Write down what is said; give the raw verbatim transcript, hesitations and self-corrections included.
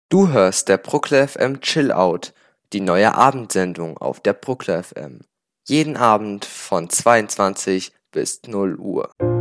Du hörst der Bruckler F M Chill Out, die neue Abendsendung auf der Bruckler F M. Jeden Abend von zweiundzwanzig bis null Uhr.